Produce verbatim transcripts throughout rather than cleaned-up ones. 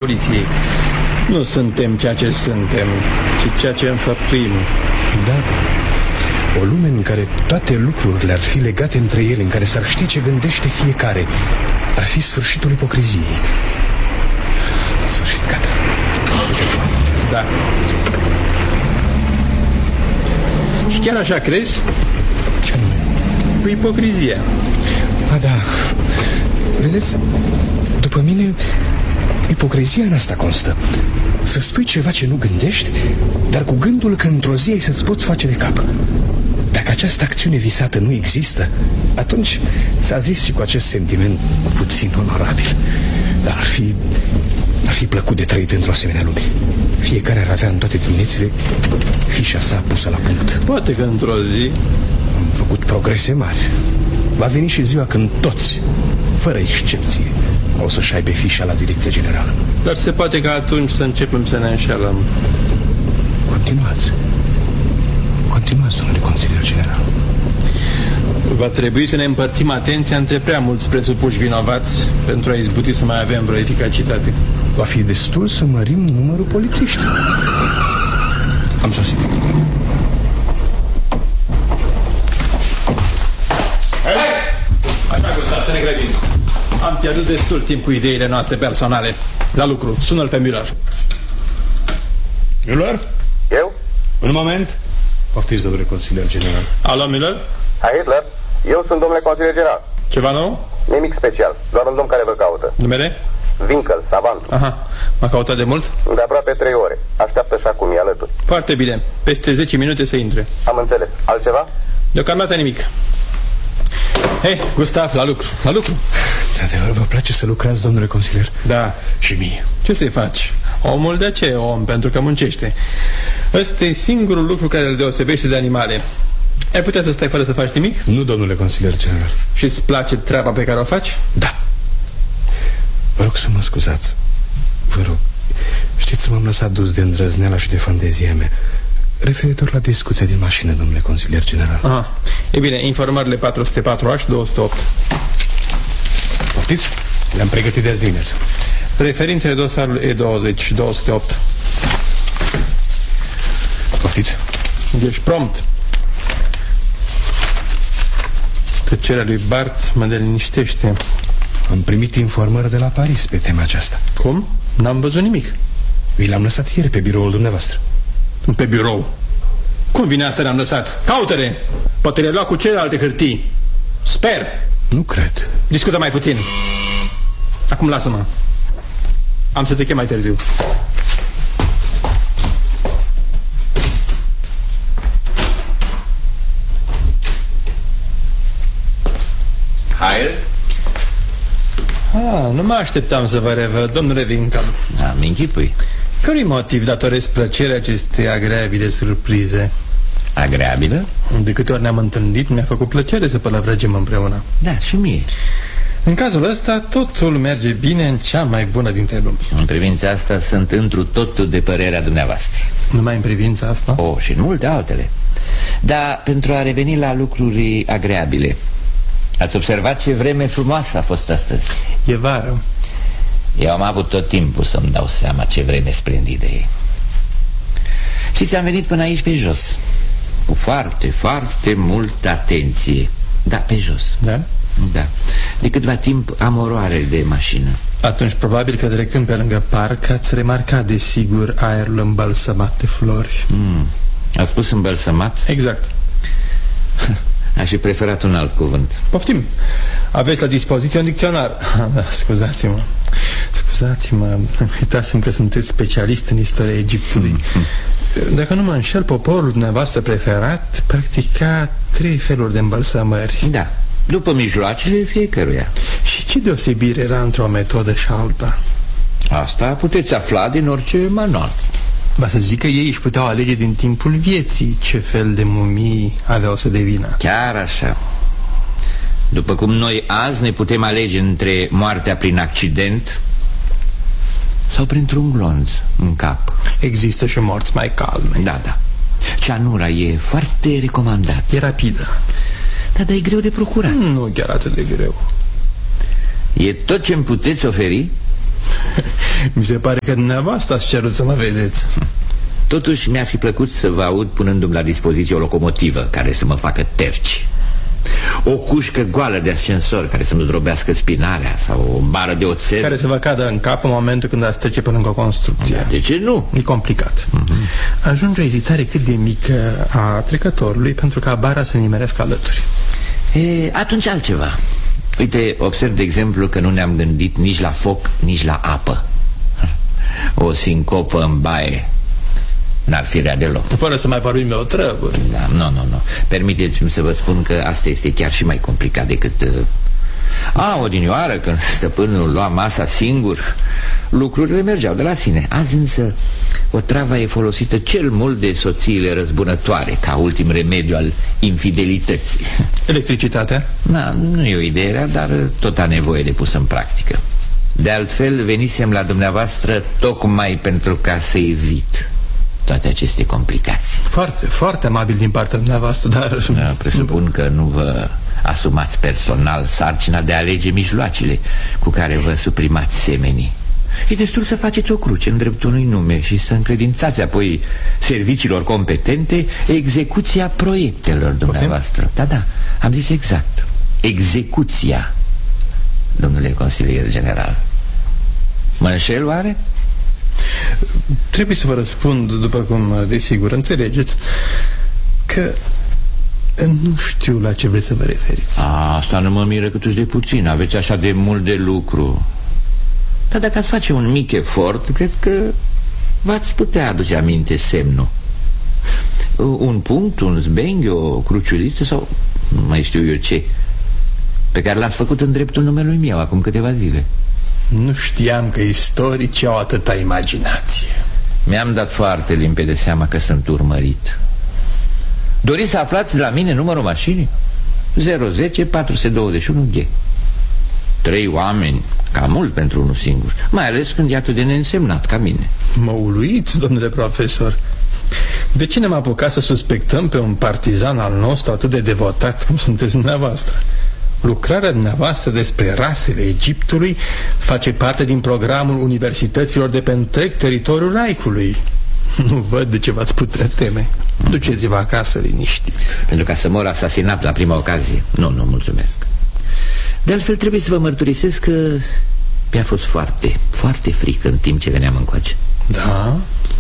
poliției. Nu suntem ceea ce suntem, ci ceea ce înfăptuim. Da, o lume în care toate lucrurile ar fi legate între ele, în care s-ar ști ce gândește fiecare, ar fi sfârșitul ipocriziei. Sfârșit, gata. Da. Și chiar așa crezi? Ce anume? Cu ipocrizia. A, da. Vedeți, după mine, ipocrizia în asta constă: să spui ceva ce nu gândești, dar cu gândul că într-o zi ai să-ți poți face de cap. Dacă această acțiune visată nu există, atunci s-a zis și cu acest sentiment puțin onorabil. Dar ar fi, ar fi plăcut de trăit într-o asemenea lume. Fiecare ar avea în toate diminețile fișa sa pusă la punct. Poate că într-o zi am făcut progrese mari. Va veni și ziua când toți, fără excepție, o să-și aibă fișa la direcția generală. Dar se poate că atunci să începem să ne înșelăm. Continuați. Continuați, domnule consilier general. Va trebui să ne împărțim atenția între prea mulți presupuși vinovați pentru a izbuti să mai avem vreo eficacitate. Va fi destul să mărim numărul polițiștilor. Am sosit. Hai! Așa, Gustav, să ne grăbim. Am pierdut destul timp cu ideile noastre personale. La lucru, sună-l pe Müller. Müller? Eu? Un moment. Poftiți, domnule consilier general. Alo, Müller? Hai, Hitler. Eu sunt domnule consilier general. Ceva nou? Nimic special, doar un domn care vă caută. Numele? Winkel, savant. Aha, m-a căutat de mult? De aproape trei ore. Așteaptă și acum, e alături. Foarte bine, peste zece minute să intre. Am înțeles. Altceva? Deocamdată nimic. Hei, Gustav, la lucru, la lucru. De adevăr, vă place să lucrați, domnule consilier? Da. Și mie. Ce să-i faci? Omul de aceea e om, pentru că muncește. Ăsta e singurul lucru care îl deosebește de animale. Ai putea să stai fără să faci nimic? Nu, domnule consilier general. Și îți place treaba pe care o faci? Da. Vă rog să mă scuzați. Vă rog. Știți, m-am lăsat dus de îndrăzneala și de fantezia mea referitor la discuția din mașină, domnule consilier general. Aha. E bine, informările patru sute patru A și două sute opt. Poftiți? Le-am pregătit de azi dimineață. Referințele dosarului E douăzeci și două sute opt. Poftiți? Deci prompt. Tăcerea lui Bart mă deliniștește. Am primit informări de la Paris pe tema aceasta. Cum? N-am văzut nimic. Vi l-am lăsat ieri pe biroul dumneavoastră. Pe birou? Cum vine asta le-am lăsat? Caută-le! Poate le lua cu celelalte hârtii. Sper. Nu cred. Discută mai puțin. Acum lasă-mă. Am să te chem mai târziu. Hai. Ah, nu mă așteptam să vă revăd, domnule Winkel. Am închipui. Cărui motiv datorez plăcerea acestei agreabile surprize? Agreabilă? De câte ori ne-am întâlnit, mi-a făcut plăcere să pălăvrăgem împreună. Da, și mie. În cazul ăsta, totul merge bine în cea mai bună dintre lumi. În privința asta sunt întru totul de părerea dumneavoastră. Numai în privința asta? O, și în multe altele. Dar pentru a reveni la lucruri agreabile, ați observat ce vreme frumoasă a fost astăzi? E vară. Eu am avut tot timpul să-mi dau seama ce vreme splendidă e. Știți, am venit până aici pe jos, cu foarte, foarte multă atenție. Da, pe jos. Da? Da. De câtva timp am oroare de mașină. Atunci probabil că trecând pe lângă parc ați remarcat desigur aerul îmbalsămat de flori. mm. Ați spus îmbălsămat? Exact. Aș fi preferat un alt cuvânt. Poftim. Aveți la dispoziție un dicționar. Da, scuzați-mă. Scuzați-mă, uitasem că sunteți specialist în istoria Egiptului. Dacă nu mă înșel, poporul dumneavoastră preferat practica trei feluri de îmbălsămări. Da, după mijloacele fiecăruia. Și ce deosebire era între o metodă și alta? Asta puteți afla din orice manual. Va să zic că ei își puteau alege din timpul vieții ce fel de mumii aveau să devină. Chiar așa. După cum noi azi ne putem alege între moartea prin accident sau printr-un glonț în cap. Există și morți mai calme. Da, da. Cianura e foarte recomandat. E rapidă. Da, dar e greu de procurat. Nu chiar atât de greu. E tot ce-mi puteți oferi? Mi se pare că dumneavoastră ați cerut să mă vedeți. Totuși mi-ar fi plăcut să vă aud punându-mi la dispoziție o locomotivă care să mă facă terci, o cușcă goală de ascensor care să nu zdrobească spinarea, sau o bară de oțel care să vă cadă în cap în momentul când ați trece pe lângă o construcție. Da, de ce nu? E complicat. uh-huh. Ajunge o ezitare cât de mică a trecătorului pentru ca bara să nimerească alături. E, atunci altceva. Uite, observ de exemplu că nu ne-am gândit nici la foc, nici la apă. O sincopă în baie n-ar fi rea deloc. Fără să mai vorbim o treabă. Da, nu, nu, nu. Permiteți-mi să vă spun că asta este chiar și mai complicat decât... Uh... A, odinioară, când stăpânul lua masa singur, lucrurile mergeau de la sine. Azi însă o travă e folosită cel mult de soțiile răzbunătoare ca ultim remediu al infidelității. Electricitatea? Da, nu e o idee rea, dar tot a nevoie de pus în practică. De altfel, venisem la dumneavoastră tocmai pentru ca să evit toate aceste complicații. Foarte, foarte amabil din partea dumneavoastră, dar... Da, presupun că nu vă asumați personal sarcina de a alege mijloacele cu care vă suprimați semenii. E destul să faceți o cruce în dreptul unui nume și să încredințați apoi serviciilor competente execuția proiectelor dumneavoastră. Da, da, am zis exact. Execuția, domnule consilier general. Mă înșel oare? Trebuie să vă răspund, după cum desigur înțelegeți, că nu știu la ce vreți să vă referiți. A, asta nu mă miră câtuși de puțin. Aveți așa de mult de lucru. Dar dacă ați face un mic efort, cred că v-ați putea aduce aminte semnul. Un punct, un zbenghi, o cruciuliță sau nu mai știu eu ce, pe care l-ați făcut în dreptul numelui meu acum câteva zile. Nu știam că istoricii au atâta imaginație. Mi-am dat foarte limpede seama că sunt urmărit. Doriți să aflați la mine numărul mașinii? zero zero zero patru două unu G. Trei oameni, cam mult pentru unul singur, mai ales când e atât de neînsemnat ca mine. Mă uluiți, domnule profesor. De ce ne-am apucat să suspectăm pe un partizan al nostru atât de devotat cum sunteți dumneavoastră? Lucrarea dumneavoastră despre rasele Egiptului face parte din programul universităților de pe întreg teritoriul laicului. Nu văd de ce v-ați putea teme. Duceți-vă acasă liniștit. Pentru ca să mor asasinat la prima ocazie. Nu, nu, mulțumesc. De altfel trebuie să vă mărturisesc că mi-a fost foarte, foarte frică în timp ce veneam încoace. Da?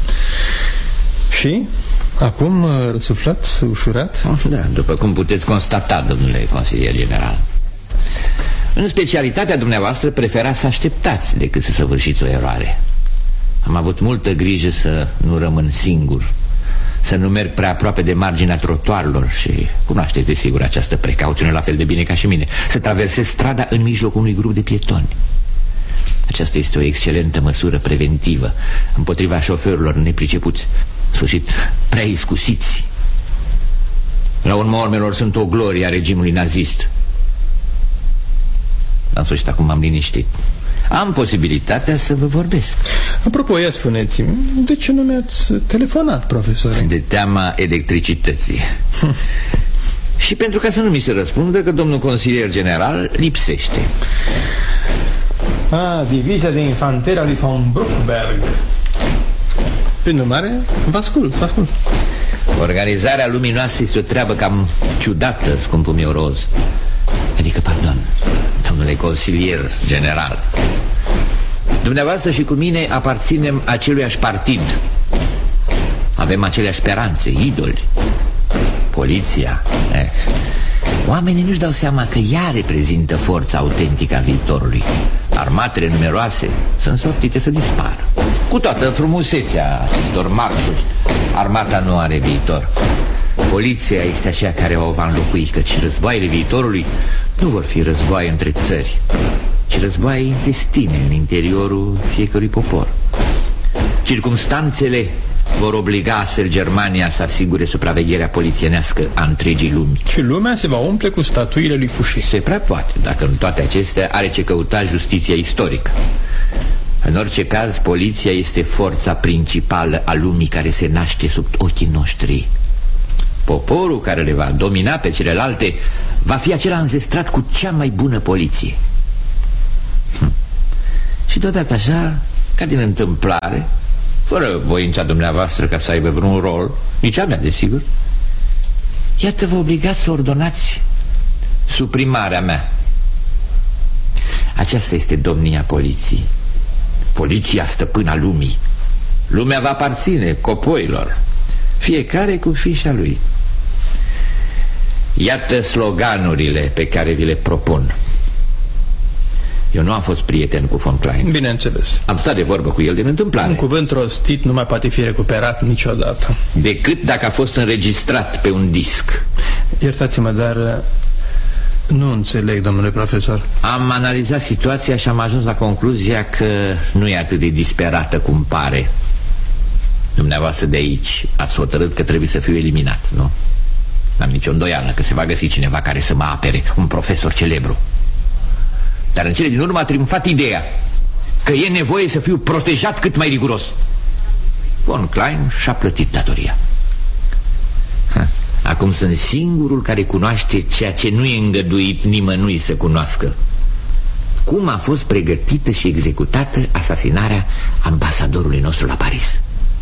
Și? Acum răsuflat, ușurat? Da, după cum puteți constata, domnule consilier general. În specialitatea dumneavoastră preferați să așteptați decât să săvârșiți o eroare. Am avut multă grijă să nu rămân singur, să nu merg prea aproape de marginea trotuarelor și cunoașteți de sigur această precauțiune la fel de bine ca și mine, să traversez strada în mijlocul unui grup de pietoni. Aceasta este o excelentă măsură preventivă împotriva șoferilor nepricepuți, în sfârșit prea iscusiți. La urma urmelor sunt o glorie a regimului nazist. În sfârșit acum m-am liniștit. Am posibilitatea să vă vorbesc. Apropo, ia spuneți-mi, de ce nu mi-ați telefonat, profesor? De teama electricității. Și pentru ca să nu mi se răspundă că domnul consilier general lipsește. Ah, divizia de infanterie a lui von Bruckberg. Prin urmare, vă ascult, vă ascult. Organizarea luminoasă este o treabă cam ciudată, scumpul meu roz. Adică, pardon, domnule consilier general, dumneavoastră și cu mine aparținem aceluiași partid. Avem aceleași speranțe, idoli. Poliția eh. Oamenii nu-și dau seama că ea reprezintă forța autentică a viitorului. Armatele numeroase sunt sortite să dispară. Cu toată frumusețea acestor marșuri, armata nu are viitor. Poliția este aceea care o va înlocui, căci războaiele viitorului nu vor fi războaie între țări, ci războaie intestine în interiorul fiecărui popor. Circumstanțele vor obliga astfel Germania să asigure supravegherea polițienească a întregii lumi. Și lumea se va umple cu statuile lui Fouché. Se prea poate, dacă în toate acestea are ce căuta justiția istorică. În orice caz, poliția este forța principală a lumii care se naște sub ochii noștri. Poporul care le va domina pe celelalte va fi acela înzestrat cu cea mai bună poliție. hm. Și deodată așa, ca din întâmplare, fără voința dumneavoastră ca să aibă vreun rol, nici a mea, desigur, iată vă obligați să ordonați suprimarea mea. Aceasta este domnia poliției. Poliția stăpâna lumii. Lumea va aparține copoilor, fiecare cu fișa lui. Iată sloganurile pe care vi le propun. Eu nu am fost prieten cu von Klein. Bineînțeles. Am stat de vorbă cu el din întâmplare. Un cuvânt rostit nu mai poate fi recuperat niciodată, decât dacă a fost înregistrat pe un disc. Iertați-mă, dar nu înțeleg, domnule profesor. Am analizat situația și am ajuns la concluzia că nu e atât de disperată cum pare. Dumneavoastră de aici ați hotărât că trebuie să fiu eliminat, nu? N-am nicio îndoială că se va găsi cineva care să mă apere, un profesor celebru. Dar în cele din urmă a triumfat ideea că e nevoie să fiu protejat cât mai riguros. Von Klein și-a plătit datoria. ha. Acum sunt singurul care cunoaște ceea ce nu e îngăduit nimănui să cunoască: cum a fost pregătită și executată asasinarea ambasadorului nostru la Paris.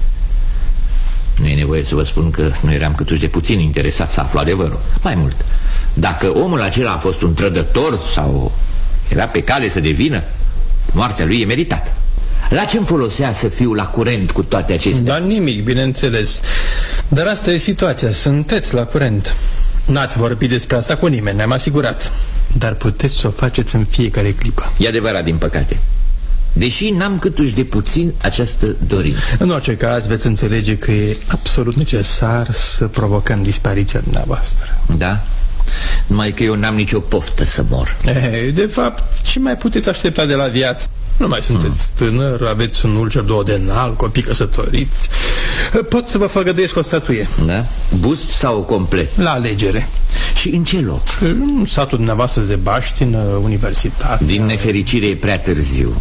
Nu e nevoie să vă spun că nu eram câtuși de puțin interesat să aflu adevărul. Mai mult, dacă omul acela a fost un trădător sau era pe cale să devină, moartea lui e meritată. La ce-mi folosea să fiu la curent cu toate acestea? Dar nimic, bineînțeles. Dar asta e situația, sunteți la curent. N-ați vorbit despre asta cu nimeni, ne-am asigurat. Dar puteți să o faceți în fiecare clipă. E adevărat, din păcate. Deși n-am câtuși de puțin această dorință. În orice caz veți înțelege că e absolut necesar să provocăm dispariția dumneavoastră. Da? Numai că eu n-am nicio poftă să mor. Ei, de fapt, ce mai puteți aștepta de la viață? Nu mai sunteți hmm. tânăr, aveți un ulcer duodenal, copii căsătoriți. Pot să vă făgăduiesc o statuie. Da? Bust sau complet? La alegere. Și în ce loc? În satul dumneavoastră de Baștină, universitate. Din nefericire e prea târziu.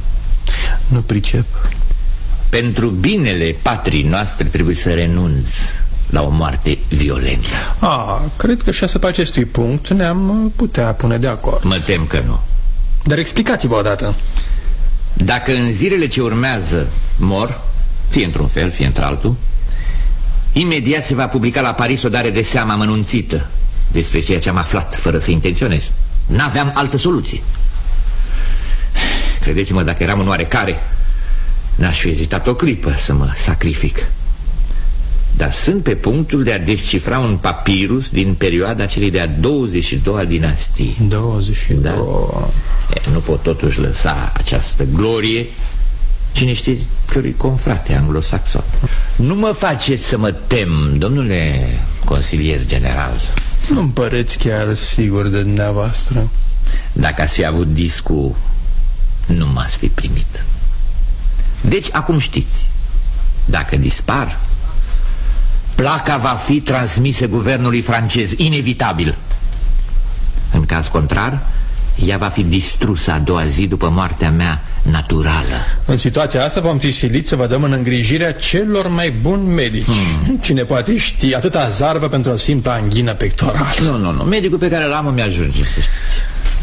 Nu pricep. Pentru binele patrii noastre trebuie să renunț la o moarte violentă. Ah, cred că și asupra acestui punct ne-am putea pune de acord. Mă tem că nu. Dar explicați-vă odată. Dacă în zilele ce urmează mor, fie într-un fel, fie într-altul, imediat se va publica la Paris o dare de seamă amănunțită despre ceea ce am aflat, fără să intenționez. N-aveam altă soluție. Credeți-mă, dacă eram în oarecare, n-aș fi ezitat o clipă să mă sacrific. Dar sunt pe punctul de a descifra un papirus din perioada celei de-a douăzeci și doua dinastii. douăzeci și doi. Da? E, nu pot totuși lăsa această glorie cine știe cărui confrate anglosaxon. Nu mă faceți să mă tem, domnule consilier general. Nu-mi păreți chiar sigur de dumneavoastră. Dacă ați fi avut discul, nu m-ați fi primit. Deci acum știți, dacă dispar, placa va fi transmisă guvernului francez, inevitabil. În caz contrar, ea va fi distrusă a doua zi după moartea mea naturală. În situația asta vom fi siliți să vă dăm în îngrijirea celor mai buni medici. hmm. Cine poate ști, atâta zarvă pentru o simplă anghină pectorală. Nu, nu, nu, medicul pe care l-am îmi ajunge, să știți.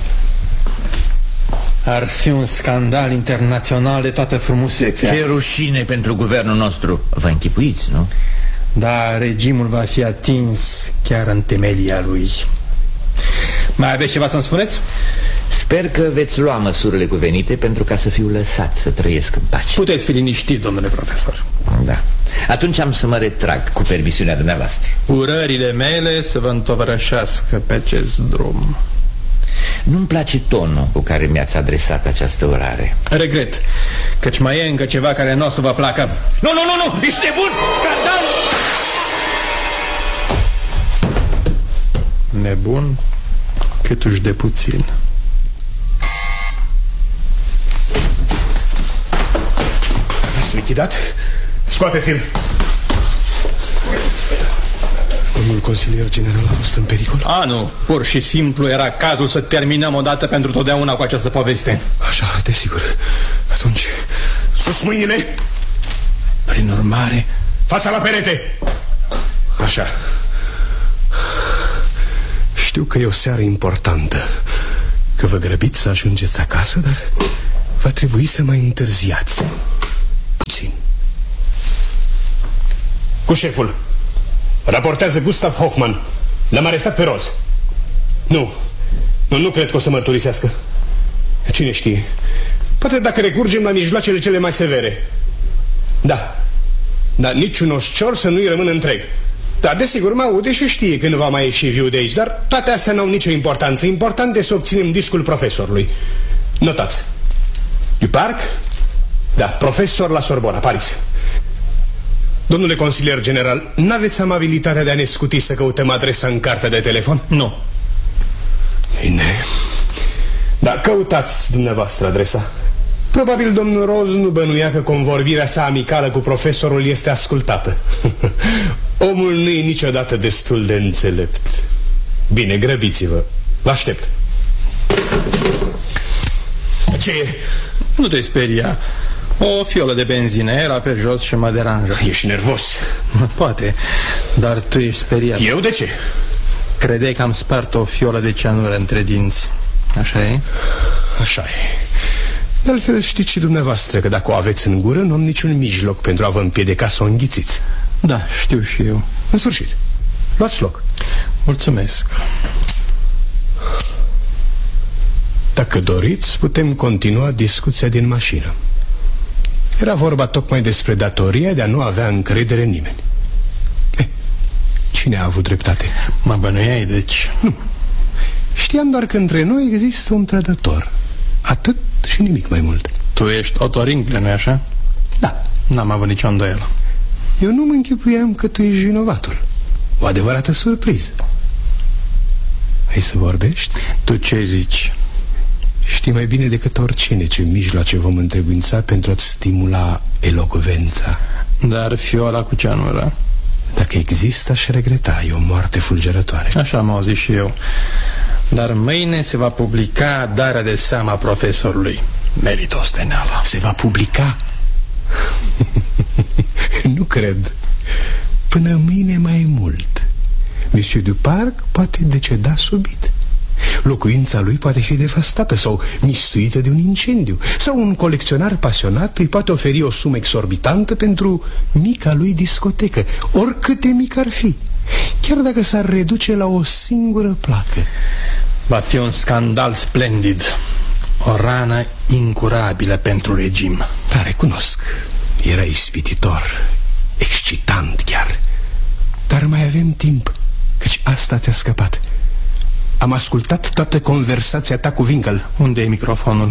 Ar fi un scandal internațional de toată frumusețea. Ce rușine pentru guvernul nostru. Vă închipuiți, nu? Da, regimul va fi atins chiar în temelia lui. Mai aveți ceva să-mi spuneți? Sper că veți lua măsurile cuvenite pentru ca să fiu lăsat să trăiesc în pace. Puteți fi liniștit, domnule profesor. Da. Atunci am să mă retrag cu permisiunea dumneavoastră. Urările mele să vă întovărășească pe acest drum. Nu-mi place tonul cu care mi-ați adresat această urare. Regret, căci mai e încă ceva care nu o să vă placă. Nu, nu, nu, nu, ești nebun! Scandal! Nebun? Câtuși de puțin. Ați lichidat? Scoateți-l! Domnul consilier general a fost în pericol? A, nu, pur și simplu era cazul să terminăm odată pentru totdeauna cu această poveste. Așa, desigur. Atunci, sus mâinile! Prin urmare, fața la perete! Așa. Știu că e o seară importantă, că vă grăbiți să ajungeți acasă, dar Va trebui să mai întârziați puțin. Cu șeful. Raportează Gustav Hoffman. L-am arestat pe roz. Nu, nu, nu cred că o să mărturisească. Cine știe? Poate dacă recurgem la mijloacele cele mai severe. Da, dar niciun oscior să nu-i rămână întreg. Da, desigur, mă aude și știe că nu va mai ieși viu de aici. Dar toate astea n-au nicio importanță. Important e să obținem discul profesorului. Notați. Duparc? Da, profesor la Sorbona, Paris. Domnule consilier general, n-aveți amabilitatea de a ne scuti să căutăm adresa în cartea de telefon? Nu. Bine. Da, căutați dumneavoastră adresa. Probabil domnul Roz nu bănuia că convorbirea sa amicală cu profesorul este ascultată. Omul nu e niciodată destul de înțelept. Bine, grăbiți-vă. Vă aștept. Ce e? Nu te speria. O fiolă de benzină era pe jos și mă deranjă. Ești nervos? Poate, dar tu ești speriat. Eu de ce? Credeai că am spart o fiolă de cianură între dinți. Așa e? Așa e. De altfel știți și dumneavoastră că dacă o aveți în gură, nu am niciun mijloc pentru a vă împiedica să o înghițiți. Da, știu și eu. În sfârșit, luați loc. Mulțumesc. Dacă doriți, putem continua discuția din mașină. Era vorba tocmai despre datoria de a nu avea încredere în nimeni. eh, Cine a avut dreptate? Mă bănuiai, deci? Nu. Știam doar că între noi există un trădător. Atât și nimic mai mult. Tu ești Otto Ringle, nu-i așa? Da. N-am avut nicio îndoială. Eu nu mă închipuiam că tu ești vinovatul. O adevărată surpriză. Hai să vorbești? Tu ce zici? Știi mai bine decât oricine ce mijloace vom întrebuința pentru a-ți stimula elocvența. Dar fiola cu ceanură? Dacă există, aș regreta. E o moarte fulgerătoare. Așa am auzit și eu. Dar mâine se va publica darea de seamă a profesorului. Merită osteneală. Se va publica? Nu cred. Până mâine mai mult. Monsieur Duparc poate deceda subit. Locuința lui poate fi devastată sau mistuită de un incendiu. Sau un colecționar pasionat îi poate oferi o sumă exorbitantă pentru mica lui discotecă, oricât de mic ar fi, chiar dacă s-ar reduce la o singură placă. Va fi un scandal splendid. O rană incurabilă pentru regim. Da, recunosc. Era ispititor, excitant chiar. Dar mai avem timp, căci asta ți-a scăpat. Am ascultat toată conversația ta cu Winkel. Unde e microfonul?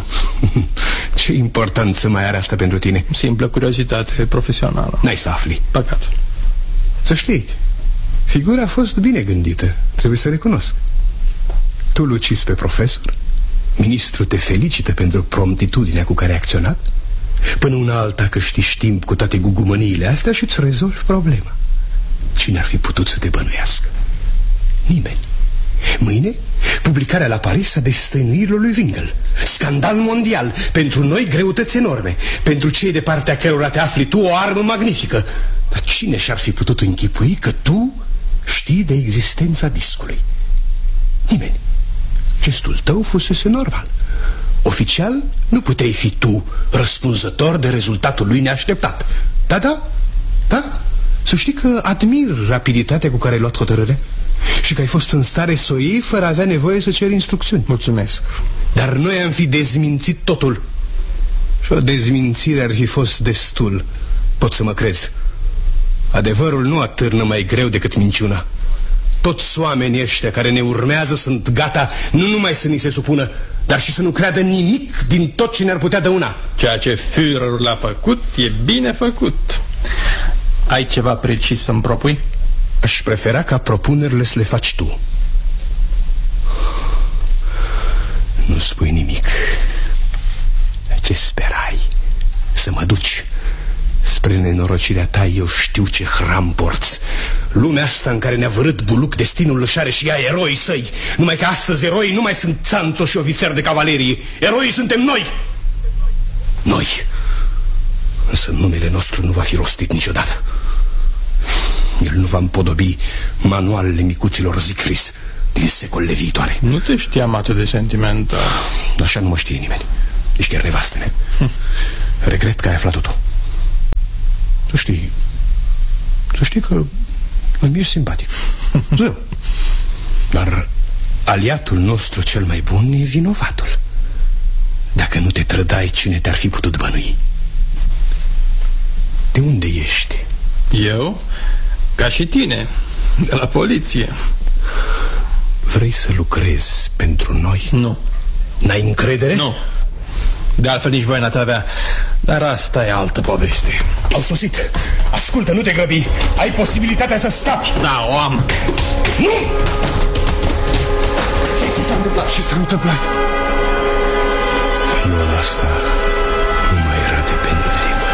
Ce importanță mai are asta pentru tine? Simplă curiozitate profesională. N-ai să afli. Păcat. Să știi, figura a fost bine gândită, trebuie să recunosc. Tu l ucizi pe profesor, ministrul te felicită pentru promptitudinea cu care ai acționat, până una alta câștigi timp cu toate gugumăniile astea și îți rezolvi problema. Cine ar fi putut să te bănuiască? Nimeni. Mâine, publicarea la Paris a destăinuirilor lui Winkel. Scandal mondial. Pentru noi greutăți enorme. Pentru cei de partea cărora te afli tu, o armă magnifică. Dar cine și-ar fi putut închipui că tu știi de existența discului? Nimeni. Gestul tău fusese normal. Oficial, nu puteai fi tu răspunzător de rezultatul lui neașteptat. Da, da, da. Să știi că admir rapiditatea cu care ai luat hotărârea și că ai fost în stare să o iei fără a avea nevoie să ceri instrucțiuni. Mulțumesc. Dar noi am fi dezmințit totul. Și o dezmințire ar fi fost destul. Poți să mă crezi. Adevărul nu atârnă mai greu decât minciuna. Toți oamenii ăștia care ne urmează sunt gata nu numai să ni se supună, dar și să nu creadă nimic din tot ce ne-ar putea dăuna. Ceea ce Führerul l-a făcut e bine făcut. Ai ceva precis să-mi propui? Aș prefera ca propunerile să le faci tu. Nu spui nimic. Ce sperai? Să mă duci? Spre nenorocirea ta eu știu ce hram porți. Lumea asta în care ne-a vărât buluc destinul își are și ea eroi săi. Numai că astăzi eroi nu mai sunt țanțo și ofițeri de cavalerie. Eroi suntem noi. Noi. Însă numele nostru nu va fi rostit niciodată. El nu va împodobi manualele micuților Siegfried din secolele viitoare. Nu te știam atât de sentimental. Așa nu mă știe nimeni. Ești chiar nevastele. Regret că ai aflat totul. Tu știi, tu știi că îmi ești simpatic. Zău. Dar aliatul nostru cel mai bun e vinovatul. Dacă nu te trădai, cine te-ar fi putut bănui? De unde ești? Eu? Ca și tine, de la poliție. Vrei să lucrezi pentru noi? Nu. N-ai încredere? Nu. De altfel nici voi n-ați avea. Dar asta e altă poveste. Au sosit. Ascultă, nu te grăbi. Ai posibilitatea să scapi. Da, o am. Nu! Ce ți s-a întâmplat? Ce s-a întâmplat? Fiul asta nu mai era de benzină.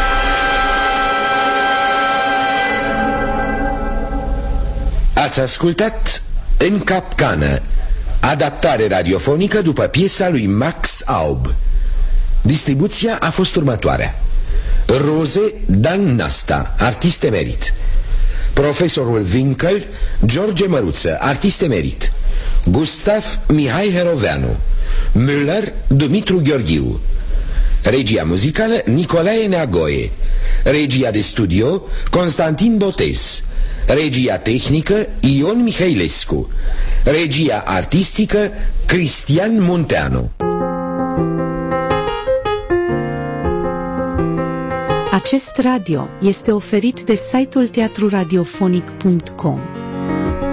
Ați ascultat În capcană, adaptare radiofonică după piesa lui Max Aub. Distribuția a fost următoarea: Roze Dan Nasta, artist emerit; Profesorul Winkel, George Măruță, artist emerit; Gustav Mihai Heroveanu; Müller, Dumitru Gheorghiu; regia muzicală Nicolae Neagoe; regia de studio Constantin Botez; regia tehnică Ion Mihailescu; regia artistică Cristian Munteanu. Acest radio este oferit de site-ul teatru radiofonic punct com.